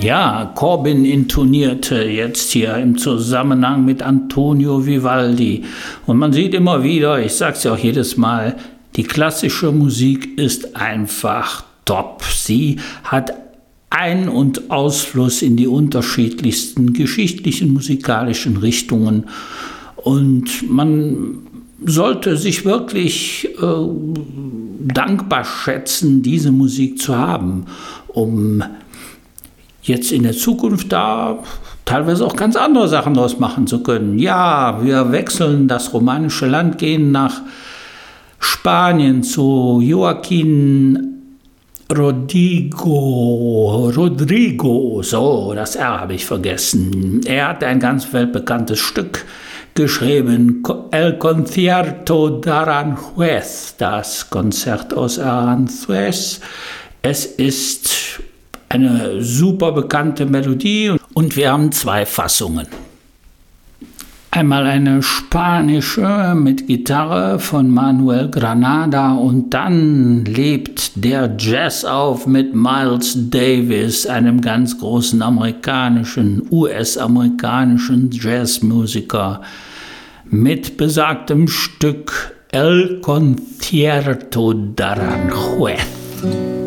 Ja, Corbin intonierte jetzt hier im Zusammenhang mit Antonio Vivaldi. Und man sieht immer wieder, ich sag's ja auch jedes Mal, die klassische Musik ist einfach top. Sie hat Ein- und Ausfluss in die unterschiedlichsten geschichtlichen, musikalischen Richtungen. Und man sollte sich wirklich dankbar schätzen, diese Musik zu haben, um jetzt in der Zukunft da teilweise auch ganz andere Sachen draus machen zu können. Ja, wir wechseln das romanische Land, gehen nach Spanien zu Joaquin Rodrigo, so, das R habe ich vergessen. Er hat ein ganz weltbekanntes Stück geschrieben, El Concierto d'Aranjuez, das Konzert aus Aranjuez. Es ist eine super bekannte Melodie und wir haben 2 Fassungen. Einmal eine spanische mit Gitarre von Manuel Granada und dann lebt der Jazz auf mit Miles Davis, einem ganz großen US-amerikanischen Jazzmusiker, mit besagtem Stück El Concierto d'Aranjuez.